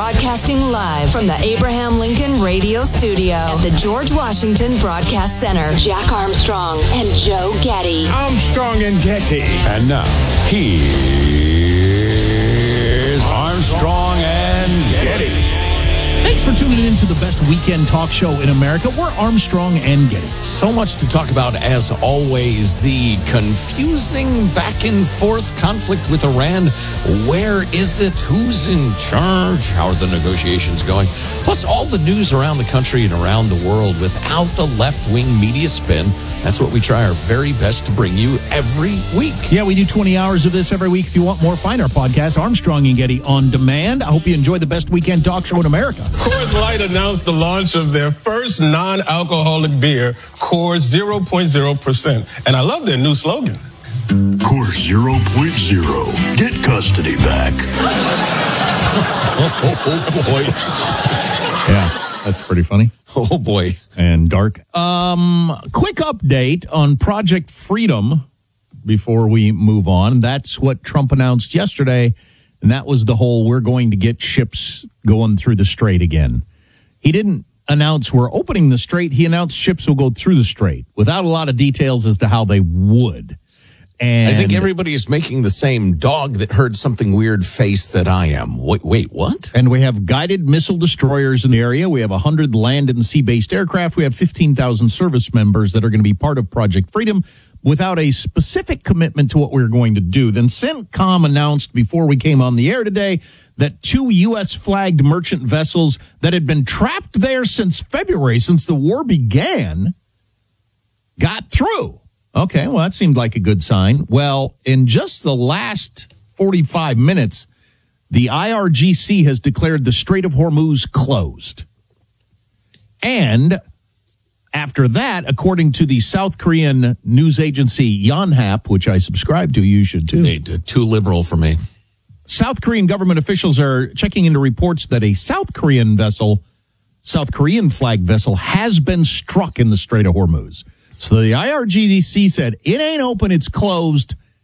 Broadcasting live from the Abraham Lincoln Radio Studio at the George Washington Broadcast Center. Jack Armstrong and Joe Getty. Armstrong and Getty. And now, here's Armstrong and Getty. Thanks for tuning in to the best weekend talk show in America. We're Armstrong and Getty. So much to talk about, as always. The confusing back and forth conflict with Iran. Where is it? Who's in charge? How are the negotiations going? Plus, all the news around the country and around the world without the left-wing media spin. That's what we try our very best to bring you every week. Yeah, we do 20 hours of this every week. If you want more, find our podcast, Armstrong and Getty On Demand. I hope you enjoy the best weekend talk show in America. Coors Light announced the launch of their first non-alcoholic beer, Coors 0.0%. And I love their new slogan. Coors 0.0. Get custody back. Oh, boy. Yeah, that's pretty funny. Oh, boy. And dark. Quick update on Project Freedom before we move on. That's what Trump announced yesterday. And that was the whole, we're going to get ships going through the strait again. He didn't announce we're opening the strait. He announced ships will go through the strait without a lot of details as to how they would. And I think everybody is making the same dog that heard something weird face that I am. Wait, what? And we have guided missile destroyers in the area. We have 100 land and sea-based aircraft. We have 15,000 service members that are going to be part of Project Freedom without a specific commitment to what we're going to do. Then CENTCOM announced before we came on the air today that 2 U.S.-flagged merchant vessels that had been trapped there since February, since the war began, got through. Okay, well, that seemed like a good sign. Well, in just the last 45 minutes, the IRGC has declared the Strait of Hormuz closed. And after that, according to the South Korean news agency Yonhap, which I subscribe to, you should too. Too liberal for me. South Korean government officials are checking into reports that a South Korean flag vessel, has been struck in the Strait of Hormuz. So the IRGC said, it ain't open, it's closed.